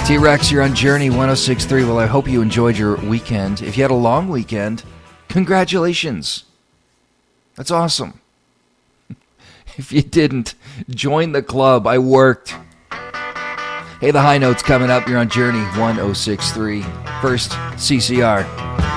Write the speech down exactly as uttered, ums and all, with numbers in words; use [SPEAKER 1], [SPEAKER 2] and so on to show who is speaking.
[SPEAKER 1] T-Rex, you're on Journey one oh six point three. Well, I hope you enjoyed your weekend. If you had a long weekend, congratulations. That's awesome. If you didn't, join the club. I worked. Hey, the high note's coming up. You're on Journey one oh six point three. First, C C R.